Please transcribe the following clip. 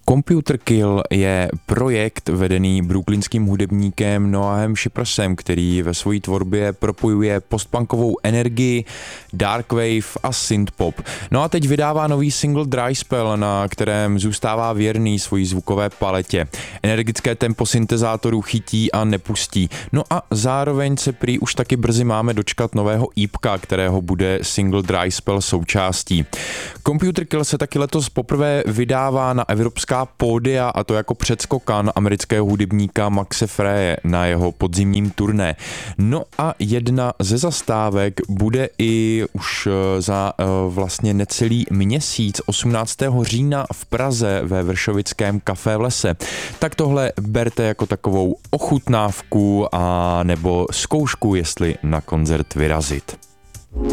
Computer Kill je projekt vedený brooklynským hudebníkem Noahem Cypressem, který ve své tvorbě propojuje postpunkovou energii, darkwave a synthpop. No a teď vydává nový single Dry Spell, na kterém zůstává věrný svojí zvukové paletě. Energické tempo syntezátorů chytí a nepustí. No a zároveň se prý už taky brzy máme dočkat nového EPka, kterého bude single Dry Spell součástí. Computer Kill se taky letos poprvé vydává na evropská pódia, a to jako předskokan amerického hudebníka Maxe Freje na jeho podzimním turné. No a jedna ze zastávek bude i už za vlastně necelý měsíc 18. října v Praze ve Vršovickém Café v Lese. Tak tohle berte jako takovou ochutnávku a nebo zkoušku, jestli na koncert vyrazit.